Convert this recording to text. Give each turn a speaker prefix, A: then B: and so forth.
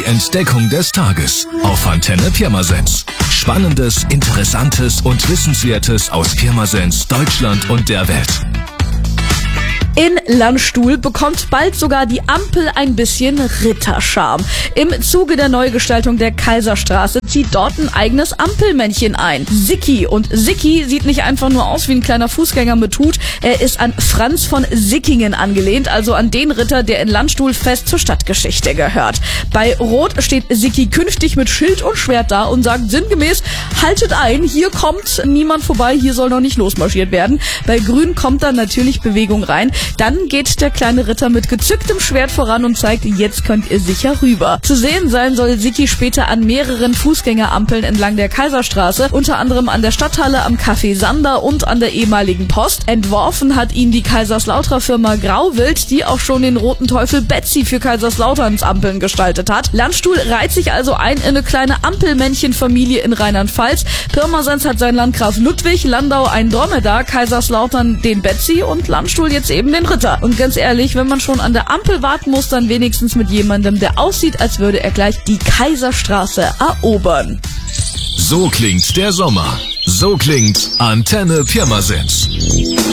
A: Die Entdeckung des Tages auf Antenne Pirmasens. Spannendes, Interessantes und Wissenswertes aus Pirmasens, Deutschland und der Welt.
B: In Landstuhl bekommt bald sogar die Ampel ein bisschen Ritterscharme. Im Zuge der Neugestaltung der Kaiserstraße zieht dort ein eigenes Ampelmännchen ein. Sicki. Und Sicki sieht nicht einfach nur aus wie ein kleiner Fußgänger mit Hut. Er ist an Franz von Sickingen angelehnt, also an den Ritter, der in Landstuhl fest zur Stadtgeschichte gehört. Bei Rot steht Sicki künftig mit Schild und Schwert da und sagt sinngemäß, haltet ein, hier kommt niemand vorbei, hier soll noch nicht losmarschiert werden. Bei Grün kommt dann natürlich Bewegung rein. Dann geht der kleine Ritter mit gezücktem Schwert voran und zeigt, jetzt könnt ihr sicher rüber. Zu sehen sein soll Sicki später an mehreren Fußgängerampeln entlang der Kaiserstraße, unter anderem an der Stadthalle, am Café Sander und an der ehemaligen Post. Entworfen hat ihn die Kaiserslauterer Firma Grauwild, die auch schon den roten Teufel Betsy für Kaiserslauterns Ampeln gestaltet hat. Landstuhl reiht sich also ein in eine kleine Ampelmännchenfamilie in Rheinland-Pfalz. Pirmasens hat sein Landgraf Ludwig, Landau ein Dromedar, Kaiserslautern den Betsy und Landstuhl jetzt eben den Ritter. Und ganz ehrlich, wenn man schon an der Ampel warten muss, dann wenigstens mit jemandem, der aussieht, als würde er gleich die Kaiserstraße erobern.
A: So klingt der Sommer. So klingt Antenne Pirmasens.